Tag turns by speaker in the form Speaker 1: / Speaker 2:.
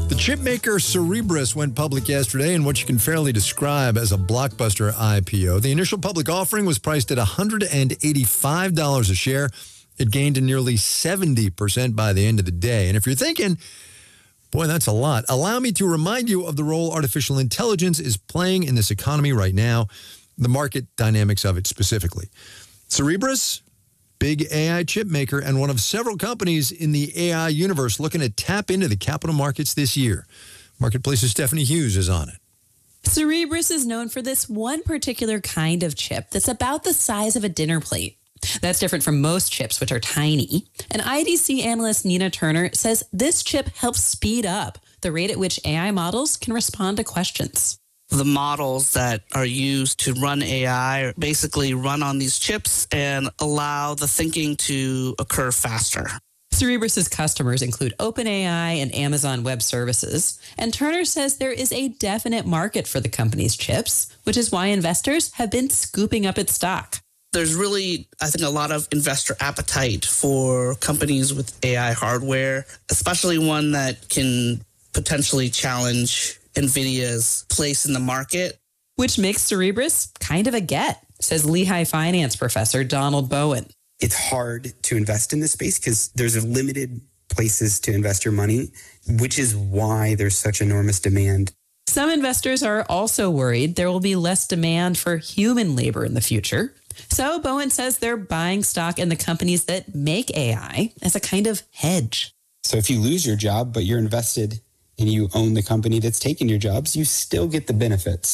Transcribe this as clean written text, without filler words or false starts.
Speaker 1: The chip maker Cerebras went public yesterday in what you can fairly describe as a blockbuster IPO. The initial public offering was priced at $185 a share. It gained nearly 70% by the end of the day. And if you're thinking, boy, that's a lot, allow me to remind you of the role artificial intelligence is playing in this economy right now, the market dynamics of it specifically. Cerebras, big AI chip maker and one of several companies in the AI universe looking to tap into the capital markets this year. Marketplace's Stephanie Hughes is on it.
Speaker 2: Cerebras is known for this one particular kind of chip that's about the size of a dinner plate. That's different from most chips, which are tiny. And IDC analyst Nina Turner says this chip helps speed up the rate at which AI models can respond to questions.
Speaker 3: The models that are used to run AI basically run on these chips and allow the thinking to occur faster.
Speaker 2: Cerebras' customers include OpenAI and Amazon Web Services, and Turner says there is a definite market for the company's chips, which is why investors have been scooping up its stock.
Speaker 3: There's really, I think, a lot of investor appetite for companies with AI hardware, especially one that can potentially challenge NVIDIA's place in the market.
Speaker 2: Which makes Cerebras kind of a get, says Lehigh finance professor Donald Bowen.
Speaker 4: It's hard to invest in this space because there's limited places to invest your money, which is why there's such enormous demand.
Speaker 2: Some investors are also worried there will be less demand for human labor in the future. So Bowen says they're buying stock in the companies that make AI as a kind of hedge.
Speaker 4: So if you lose your job, but you're invested and you own the company that's taking your jobs, you still get the benefits.